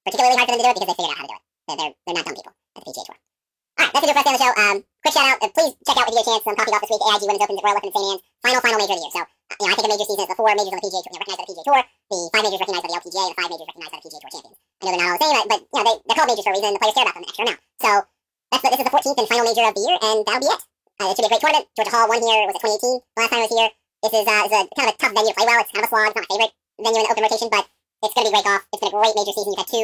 particularly hard for them to do it because they figured out how to do it. They're not dumb people at the PGA Tour. Alright, that's it for us on the show. Quick shout out. Please check out if you get a chance some coffee golf this week. AIG Women's Open at Royal Open St. Anne's. Final major of the year. So, I think a major season is the 4 majors on the PGA Tour, recognized by the PGA Tour, the 5 majors recognized by the LPGA, and the 5 majors recognized by the PGA Tour champions. I know they're not all the same, but they're called majors for a reason, and the players care about them an extra amount. So, this is the 14th and final major of the year, and that'll be it. It should be a great tournament. Georgia Hall won here, was it 2018? The last time I was here. This is a kind of a tough venue to play well. It's kind of a slog. It's not my favorite venue in the open rotation, but it's going to be great golf. It's been a great major season. You've had 2